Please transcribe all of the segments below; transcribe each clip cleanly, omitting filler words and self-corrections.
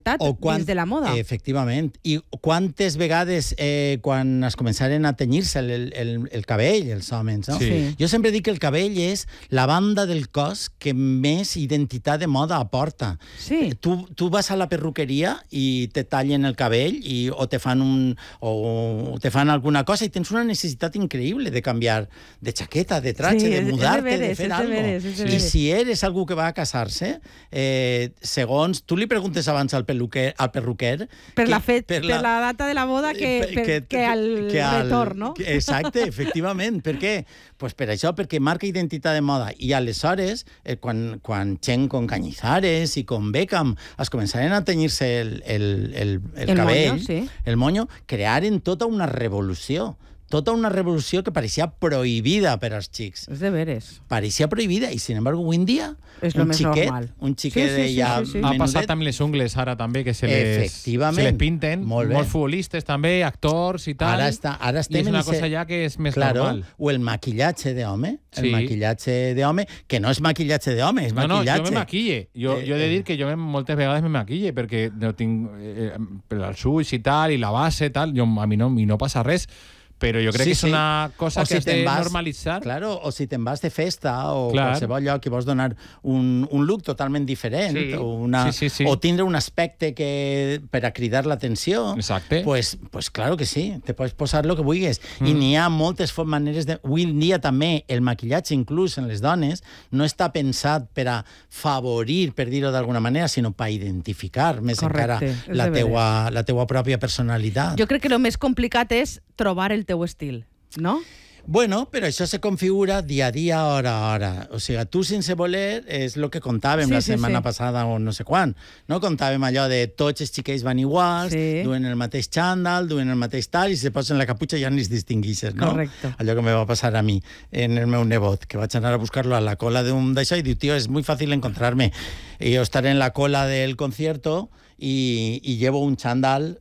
dins de la moda. Efectivament. I quantes vegades quan es començaren a tenyir-se el cabell, els homes, no? Sí. Jo sempre dic que el cabell és la banda del cos que més identitat de moda aporta. Sí. Tu vas a la perruqueria i te tallen el cabell o te fan alguna cosa i tens una necessitat increïble de canviar de jaqueta, de traje, de mudar-te, de fer alguna cosa. I si eres algú que va a casar-se, segons... Tu li preguntes abans al perruquer... Per la data de la boda que al retorn, no? Exacte, efectivament. Per què? Pues per això, perquè marca identitat de moda. I aleshores, quan gent com Cañizares i com Beckham es començaren a tenyir-se el cabell, moño, sí. el moño, crearen tota una revolució. Tota una revolució que pareixia prohibida per als xics. És de veres. Pareixia prohibida i, sin embargo, avui en dia, un xiquet ja... Ha passat amb les ungles ara també, que se les pinten. Molts futbolistes també, actors i tal. Ara estem i és una cosa ja que és més normal. O el maquillatge d'home. El maquillatge d'home, que no és maquillatge d'home, és maquillatge. Jo me maquille. Jo he de dir que jo moltes vegades me maquille perquè no tinc els ulls i tal, i la base i tal, a mi no passa res. Però jo crec que és una cosa que has de normalitzar. Claro, o si te'n vas de festa o qualsevol lloc i vols donar un look totalment diferent o tindre un aspecte per a cridar l'atenció, pues claro que sí, te pots posar el que vulguis. I n'hi ha moltes maneres de... Avui en dia també el maquillatge, inclús en les dones, no està pensat per a favorir, per dir-ho d'alguna manera, sinó per identificar més encara la teua pròpia personalitat. Jo crec que el més complicat és trobar el teu estil, no? Bueno, però això se configura dia a dia, hora a hora. O sigui, tu sense voler és el que contàvem la setmana passada o no sé quan. No contàvem allò de tots els xiquets van iguals, duen el mateix xandall, duen el mateix tal, i si se posen la caputxa ja ni es distinguixes, no? Correcte. Allò que me va passar a mi, en el meu nebot, que vaig anar a buscar-lo a la cola d'un d'això i diu, tío, es muy fácil encontrarme. Y yo estaré en la cola del concierto y llevo un chándal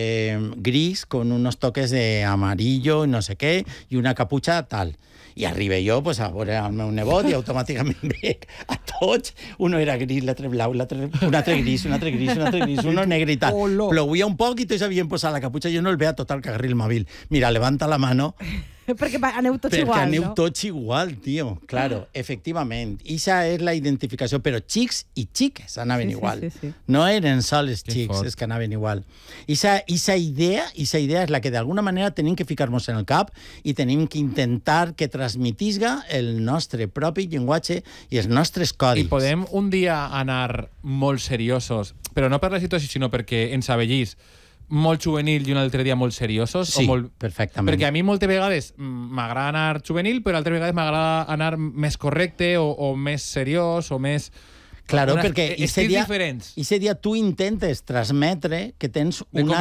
gris con unos toques de amarillo y no sé qué, y una capucha tal. I arribé jo pues, a veure el meu nebot i automàticament veig a tots. Uno era gris, l'altre blau, un altre gris, uno negre i tal. Plovia un poc i tots havien posat la caputxa. Jo no el veia tot el que agarri el mòbil. Mira, levanta la mano. Perquè aneu tots igual, no? Perquè aneu tots igual, tio. Claro, efectivament. Ixa és la identificació, però xics i xiques anaven igual. No eren sols xics els que anaven igual. Ixa idea és la que d'alguna manera tenim que ficar-nos en el cap i tenim que intentar que transmetisga el nostre propi llenguatge i els nostres codis. I podem un dia anar molt seriosos, però no per la situació, sinó perquè ens avellís, molt juvenil i un altre dia molt seriosos? Sí, perfectament. Perquè a mi moltes vegades m'agrada anar juvenil, però altres vegades m'agrada anar més correcte o més seriós o més... Claro, perquè estils diferents. Ese dia tu intentes transmetre que tens una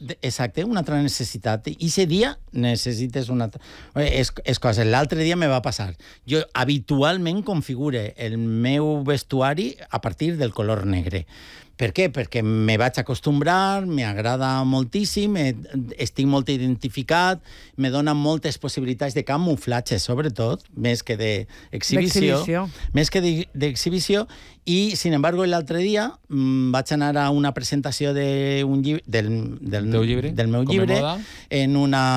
altra necessitat. I ese dia necessites una altra... És cosa. L'altre dia me va passar. Jo habitualment configure el meu vestuari a partir del color negre. Per què? Perquè me vaig acostumbrar, m'agrada moltíssim, estic molt identificat, me dona moltes possibilitats de camuflatge, sobretot, més que d'exhibició. Més que d'exhibició. I, sin embargo, l'altre dia vaig anar a una presentació del meu llibre en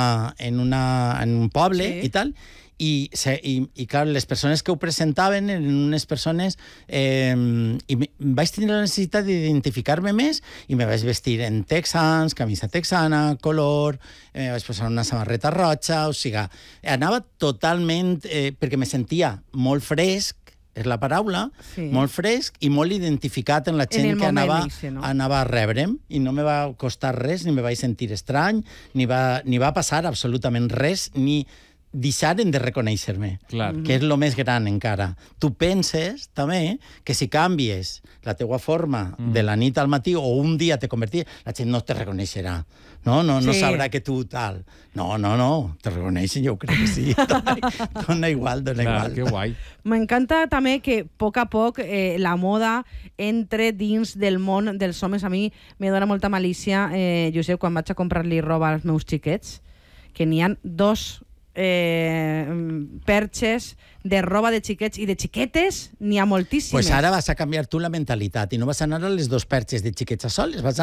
un poble i tal, i clar, les persones que ho presentaven eren unes persones i vaig tenir la necessitat d'identificar-me més i me vaig vestir en texans, camisa texana, color, vaig posar una samarreta roja, o sigui, anava totalment perquè me sentia molt fresc, és la paraula, molt fresc i molt identificat en la gent que anava a rebre'm, i no me va costar res, ni me vaig sentir estrany, ni va passar absolutament res, ni deixaren de reconèixer-me, que és el més gran encara. Tu penses, també, que si canvies la teua forma de la nit al matí o un dia te convertis, la gent no te reconeixerà. No sabrà que tu tal. No, te reconeixen, jo crec que sí. Dona igual. Que guai. M'encanta també que, a poc, la moda entre dins del món dels homes. A mi me dona molta malícia, Josep, quan vaig a comprar-li roba als meus xiquets, que n'hi ha dos perxes de roba de xiquets i de xiquetes n'hi ha moltíssimes. Pues ara vas a canviar tu la mentalitat i no vas anar a les dos perxes de xiquets a soles, vas